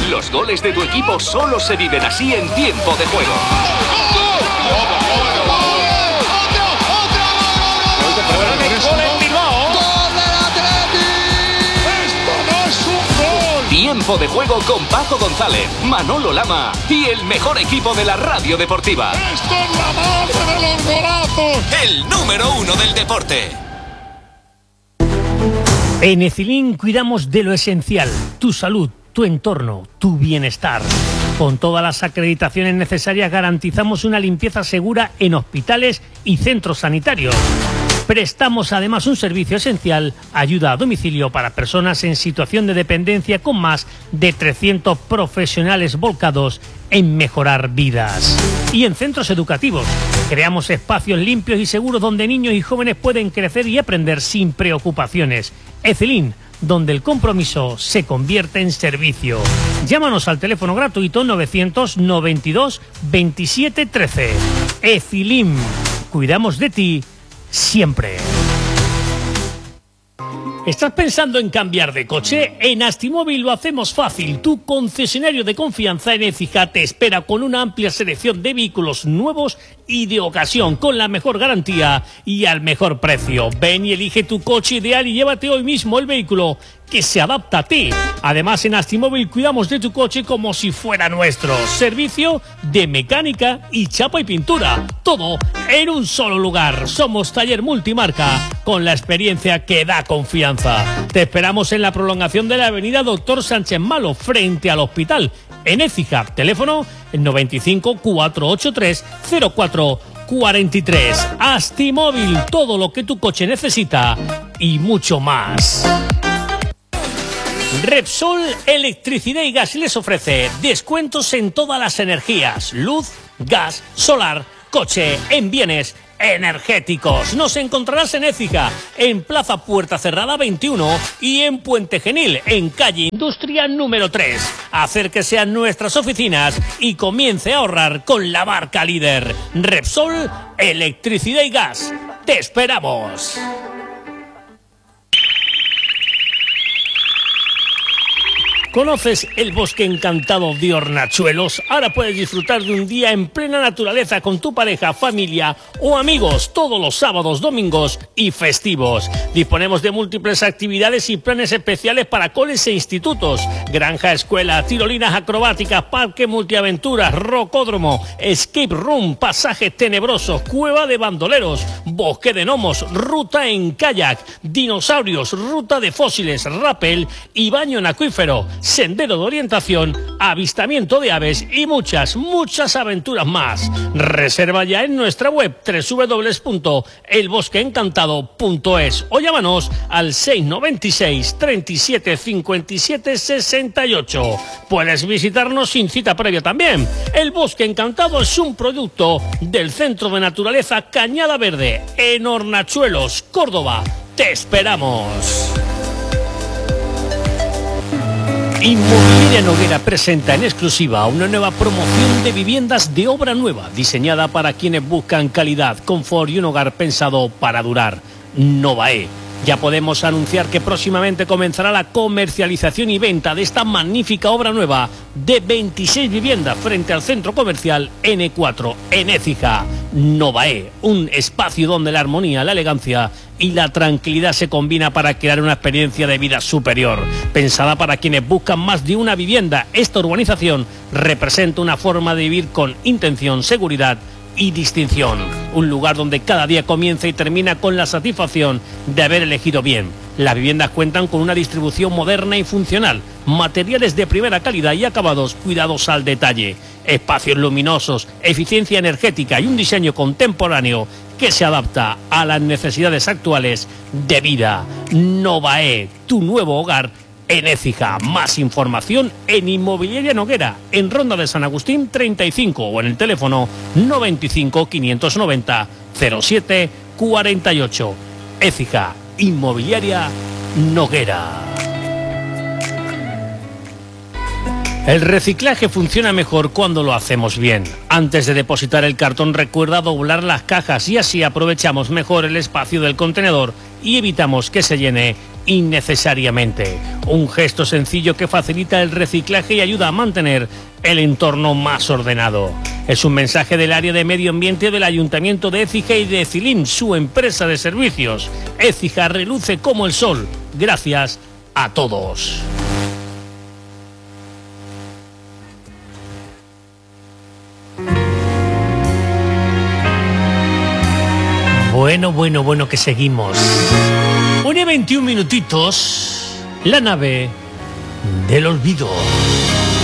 Los goles de tu equipo solo se viven así en Tiempo de Juego. Tiempo de Juego con Paco González, Manolo Lama y el mejor equipo de la radio deportiva. ¡Esto es la madre de los golazos! El número 1 del deporte. En Ecilín cuidamos de lo esencial, tu salud, tu entorno, tu bienestar. Con todas las acreditaciones necesarias garantizamos una limpieza segura en hospitales y centros sanitarios. Prestamos además un servicio esencial, ayuda a domicilio para personas en situación de dependencia con más de 300 profesionales volcados en mejorar vidas. Y en centros educativos, creamos espacios limpios y seguros donde niños y jóvenes pueden crecer y aprender sin preocupaciones. Ecilín, donde el compromiso se convierte en servicio. Llámanos al teléfono gratuito 992 27 13. Ecilín, cuidamos de ti siempre. ¿Estás pensando en cambiar de coche? En Astimóvil lo hacemos fácil. Tu concesionario de confianza en Écija te espera con una amplia selección de vehículos nuevos y de ocasión, con la mejor garantía y al mejor precio. Ven y elige tu coche ideal y llévate hoy mismo el vehículo que se adapta a ti. Además, en Astimóvil cuidamos de tu coche como si fuera nuestro. Servicio de mecánica y chapa y pintura. Todo en un solo lugar. Somos taller multimarca con la experiencia que da confianza. Te esperamos en la prolongación de la avenida Doctor Sánchez Malo, frente al hospital, en Écija. Teléfono 95 483 0443. Astimóvil, todo lo que tu coche necesita y mucho más. Repsol Electricidad y Gas les ofrece descuentos en todas las energías: luz, gas, solar, coche, en bienes energéticos. Nos encontrarás en Écija, en Plaza Puerta Cerrada 21 y en Puente Genil, en calle Industria número 3. Acérquese a nuestras oficinas y comience a ahorrar con la marca líder. Repsol Electricidad y Gas. ¡Te esperamos! ¿Conoces el bosque encantado de Hornachuelos? Ahora puedes disfrutar de un día en plena naturaleza con tu pareja, familia o amigos todos los sábados, domingos y festivos. Disponemos de múltiples actividades y planes especiales para coles e institutos. Granja, escuela, tirolinas acrobáticas, parque multiaventuras, rocódromo, escape room, pasajes tenebrosos, cueva de bandoleros, bosque de gnomos, ruta en kayak, dinosaurios, ruta de fósiles, rappel y baño en acuífero, sendero de orientación, avistamiento de aves y muchas aventuras más. Reserva ya en nuestra web www.elbosqueencantado.es o llámanos al 696 37 57 68. Puedes visitarnos sin cita previa también. El Bosque Encantado es un producto del Centro de Naturaleza Cañada Verde en Hornachuelos, Córdoba. ¡Te esperamos! Inmobiliaria Noguera presenta en exclusiva una nueva promoción de viviendas de obra nueva, diseñada para quienes buscan calidad, confort y un hogar pensado para durar. Novae. Ya podemos anunciar que próximamente comenzará la comercialización y venta de esta magnífica obra nueva de 26 viviendas frente al centro comercial N4 en Écija. Novae, un espacio donde la armonía, la elegancia y la tranquilidad se combina para crear una experiencia de vida superior. Pensada para quienes buscan más de una vivienda, esta urbanización representa una forma de vivir con intención, seguridad y distinción. Un lugar donde cada día comienza y termina con la satisfacción de haber elegido bien. Las viviendas cuentan con una distribución moderna y funcional, materiales de primera calidad y acabados cuidados al detalle, espacios luminosos, eficiencia energética y un diseño contemporáneo que se adapta a las necesidades actuales de vida. Novae, tu nuevo hogar en Écija. Más información en Inmobiliaria Noguera, en Ronda de San Agustín 35 o en el teléfono 95 590 07 48. Écija, Inmobiliaria Noguera. El reciclaje funciona mejor cuando lo hacemos bien. Antes de depositar el cartón, recuerda doblar las cajas y así aprovechamos mejor el espacio del contenedor y evitamos que se llene innecesariamente. Un gesto sencillo que facilita el reciclaje y ayuda a mantener el entorno más ordenado. Es un mensaje del área de medio ambiente del Ayuntamiento de Écija y de Ecilim, su empresa de servicios. Écija reluce como el sol. Gracias a todos. Bueno, que seguimos. 1:21 minutitos. La nave del olvido.